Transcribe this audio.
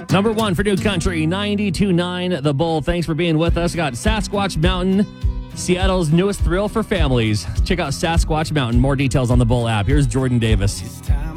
Number 1 for New Country, 92.9 The Bull. Thanks for being with us. Got Sasquatch Mountain, Seattle's newest thrill for families. Check out Sasquatch Mountain. More details on the Bull app. Here's Jordan Davis.